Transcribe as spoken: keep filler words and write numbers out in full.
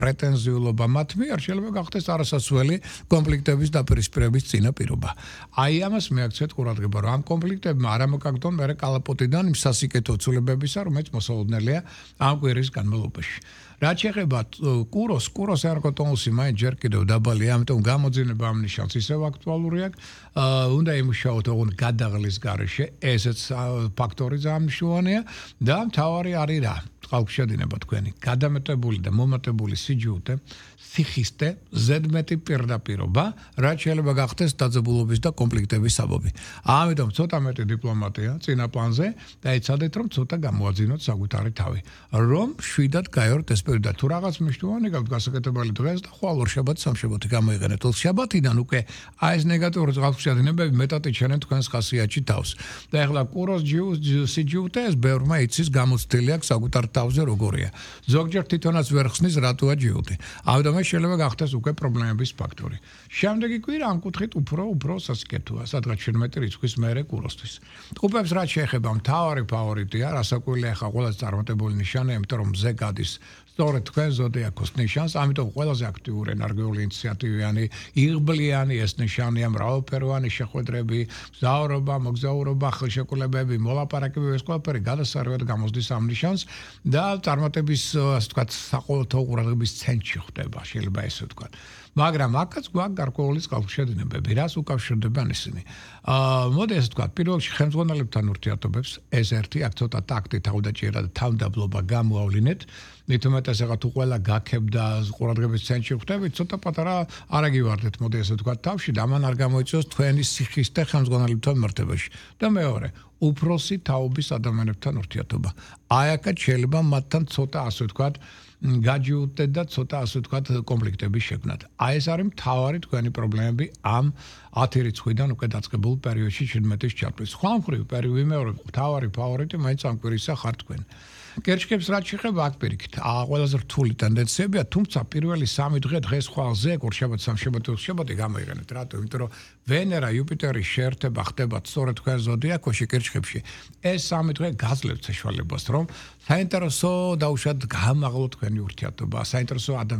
პრეტენზიულობა მათ მიერ შეიძლება გახდეს არასასვლელი კონფლიქტების დაპირისპირების წინაპირობა. აი ამას მეაქცევთ ყურადღება, რომ ამ კონფლიქტებმა არ ამოკაგდონ მერე კალაპოტიდან იმ სასიკეთო ცვლილებებისა, რომელიც მოსალოდნელია ამ კვირის განმავლობაში. რაც შეეხება კუროს, კუროს ერგოტონუსი მაინც ჯერ კიდევ დაბალია, ამიტომ გამოძინება ამ ნიშანს ისევ აქტუალურია. უნდა იმუშაოთ ოღონდ გადაღლის გარეშე, ესეც ფაქტორი ძალიან მნიშვნელოვანია და მთავარი არის რა? წყალქვეშადინება თქვენი გადამეტებული და მომატებული სიჯუტე, სიხისტე, ზედმეტი პირდაპირობა, რაც შეიძლება გახდეს დაძაბულობის და კონფლიქტების საბაბი. ამიტომ ცოტა მეტი დიპლომატია წინა პლანზე და ეცადეთ რომ ცოტა გამოაძინოთ საკუთარი თავი. რომ შვიდად გაიაროთ ეს პერიოდი. თუ რაღაც მნიშვნელოვანი გაქვთ გასაკეთებელი დღეს და ხვალ ორ შაბათს სამშაბათი გამოიყენეთ. ორ შაბათიდან უკვე აი ეს ნეგატიური წყალქვეშადინებები მეტად იჩენენ თქვენს ხასიათში თავს. და ეხლა კუროს სიჯუტე ეს ბევრმა იცის გამოცდილი აქვს საკუთარ თავზე როგორია. ზოგჯერ თვითონაც ვერ ხსნის რატოა ჯიუტი. ამიტომ შეიძლება გახდეს უკვე პრობლემების ფაქტორი. შემდეგი კვირა ამ კუთხით უფრო უფრო სასიკეთოა, სადღაც შვიდმეტი რიცხვის მერე კუროსთვის. ტყუპებს რაც შეეხება მთავარი ფავორიტია, რასაკვირველია ახლა ყველაზე წარმატებული ნიშანია, იმიტომ რომ მზე გადის სწორედ თქვენ ზოდიაქოს ნიშანს, ამიტომ ყველაზე აქტიური ენერგიული ინიციატივიანი, იღბლიანი ეს ნიშანია, მრავალფეროვანი შეხვედრები, მგზავრობა, მოგზაურობა, ხელშეკრულებები, მოლაპარაკებები, ეს ყველაფერი გადასარევად გამოსდის ამ ნიშანს და წარმატების, ასე ვთქვათ, საყოველთაო ყურადღების ცენტრში ხდება, შეიძლება ესე ვთქვათ. მაგრამ აქაც გვაქვს გარკვეული წყალქვეშადინებები, რას უკავშირდებიან ისინი. აა მოდი ესე ვთქვათ, პირველ რიგში ხელმძღვანელებთან ურთიერთობებს, ეს ერთი აქ ცოტა ტაქტი, თავდაჭერა და თავდაბლობა გამოავლინეთ. მით უმეტეს ახლა თუ ყველა გაქებდა ყურადღების ცენტრში ხვდებით, ცოტა პატარა არ აგივარდეთ, მოდი ესე ვთქვათ, თავში და ამან არ გამოიწვიოს თქვენი სიხისტე ხელმძღვანელებთან მიმართებაში. და მეორე, უფროსი თაობის ადამიანებთან ურთიერთობა. აი აქაც შეიძლება მათთან ცოტა ასე ვთქვათ, გაჯიუტეთ და ცოტა ასე ვთქვათ კონფლიქტების შექმნათ. აი ეს არის მთავარი თქვენი პრობლემები ამ ათი რიცხვიდან უკვე დაწყებულ პერიოდში შვიდმეტის ჩათვლის. სხვა მხრივ პერიოდი მეორე მთავარი ფავორიტი მაინც ამ კვირისა ხართ თქვენ. კერჩქებს რაც შეეხება აქ პირიქით, აა ყველაზე რთული ტენდენციებია, თუმცა პირველი სამი დღე დღეს ხვალზე, ორშაბათი, სამშაბათი, ოთხშაბათი გამოიყენეთ. რატო? იმიტომ რომ ვენერა, იუპიტერი შეერთება ხდება სწორედ თქვენ ზოდიაქოში კერჩქებში. ეს სამი დღე გაძლევთ საშუალებას, რომ საინტერესო დაუშვათ გამაღლოთ თქვენი ურთიერთობა, საინტერესო